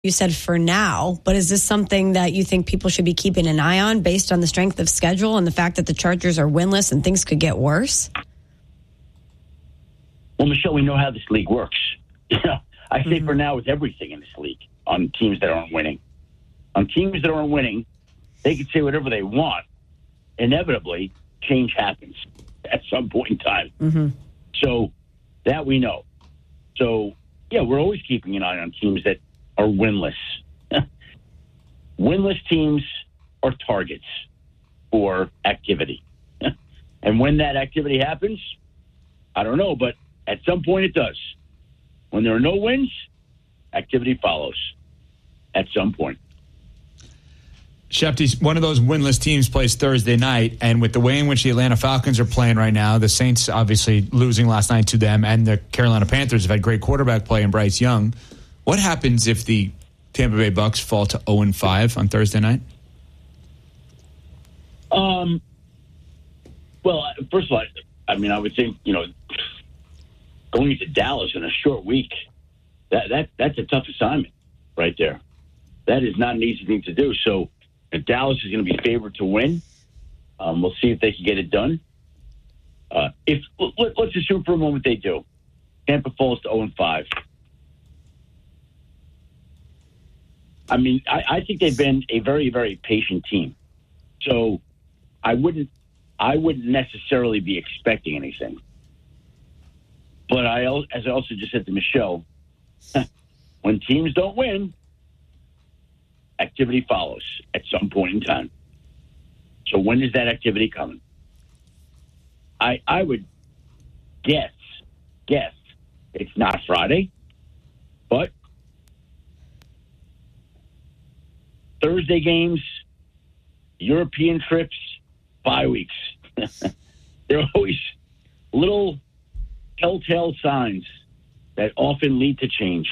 You said for now, but is this something that you think people should be keeping an eye on based on the strength of schedule and the fact that the Chargers are winless and things could get worse? Well, Michelle, we know how this league works. I say for now with everything in this league on teams that aren't winning. On teams that aren't winning, they can say whatever they want. Inevitably, change happens at some point in time. Mm-hmm. So that we know. So, yeah, we're always keeping an eye on teams that are winless. Winless teams are targets for activity. And when that activity happens, I don't know, but at some point it does. When there are no wins, activity follows at some point. Shefty, one of those winless teams plays Thursday night, and with the way in which the Atlanta Falcons are playing right now, the Saints obviously losing last night to them, and the Carolina Panthers have had great quarterback play in Bryce Young. What happens if the Tampa Bay Bucks fall to 0-5 on Thursday night? Well, first of all, I mean, I would think, going into Dallas in a short week, that's a tough assignment right there. That is not an easy thing to do. So if Dallas is going to be favored to win, we'll see if they can get it done. Let's assume for a moment they do. Tampa falls to 0-5. I mean, I think they've been a very, very patient team. So I wouldn't necessarily be expecting anything. But as I also just said to Michelle, when teams don't win, activity follows at some point in time. So when is that activity coming? I would guess it's not Friday, but Thursday games, European trips, bye weeks. There are always little telltale signs that often lead to change.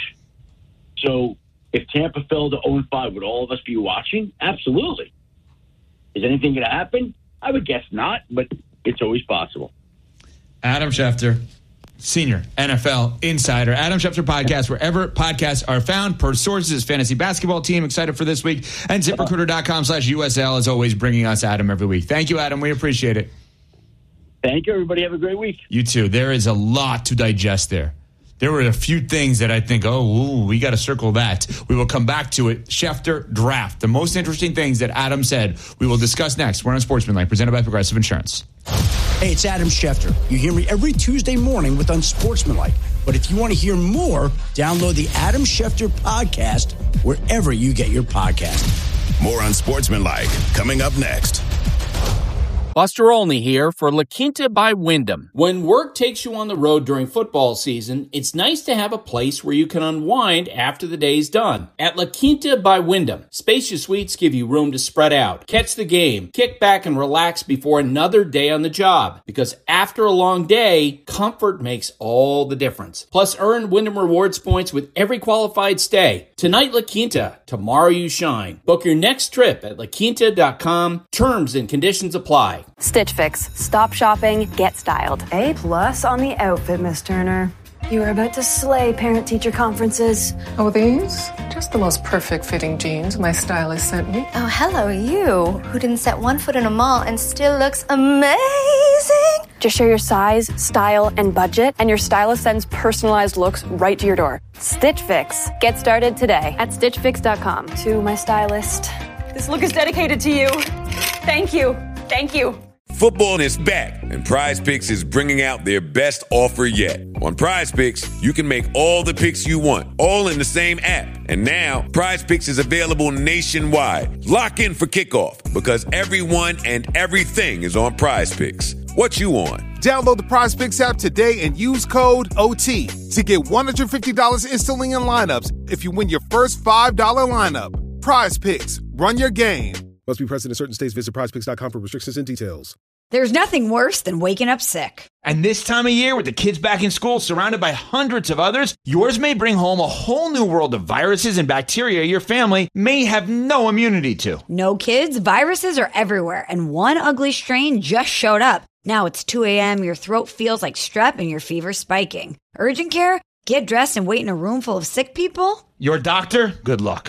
So if Tampa fell to 0-5, would all of us be watching? Absolutely. Is anything going to happen? I would guess not, but it's always possible. Adam Schefter, senior NFL insider. Adam Schefter Podcast, wherever podcasts are found, per sources, fantasy basketball team, excited for this week, and ZipRecruiter.com/USL, as always, bringing us Adam every week. Thank you, Adam. We appreciate it. Thank you, everybody. Have a great week. You too. There is a lot to digest there. There were a few things that I think, we got to circle that. We will come back to it. Schefter Draft. The most interesting things that Adam said, we will discuss next. We're on Sportsmanlike, presented by Progressive Insurance. Hey, it's Adam Schefter. You hear me every Tuesday morning with Unsportsmanlike. But if you want to hear more, download the Adam Schefter Podcast wherever you get your podcast. More Unsportsmanlike coming up next. Buster Olney here for La Quinta by Wyndham. When work takes you on the road during football season, it's nice to have a place where you can unwind after the day's done. At La Quinta by Wyndham, spacious suites give you room to spread out, catch the game, kick back and relax before another day on the job. Because after a long day, comfort makes all the difference. Plus, earn Wyndham Rewards points with every qualified stay. Tonight, La Quinta. Tomorrow, you shine. Book your next trip at laquinta.com. Terms and conditions apply. Stitch Fix. Stop shopping, get styled. A+ on the outfit, Miss Turner. You are about to slay parent-teacher conferences. Oh, these? Just the most perfect fitting jeans my stylist sent me. Oh, hello, you, who didn't set one foot in a mall and still looks amazing. Just share your size, style, and budget, and your stylist sends personalized looks right to your door. Stitch Fix. Get started today at StitchFix.com. To my stylist, this look is dedicated to you. Thank you. Thank you. Football is back, and Prize Picks is bringing out their best offer yet. On Prize Picks, you can make all the picks you want, all in the same app. And now, Prize Picks is available nationwide. Lock in for kickoff, because everyone and everything is on Prize Picks. What you on? Download the Prize Picks app today and use code OT to get $150 instantly in lineups if you win your first $5 lineup. Prize Picks. Run your game. Must be present in certain states. Visit prizepicks.com for restrictions and details. There's nothing worse than waking up sick. And this time of year, with the kids back in school, surrounded by hundreds of others, yours may bring home a whole new world of viruses and bacteria your family may have no immunity to. No, kids, viruses are everywhere, and one ugly strain just showed up. Now it's 2 a.m., your throat feels like strep, and your fever's spiking. Urgent care? Get dressed and wait in a room full of sick people? Your doctor? Good luck.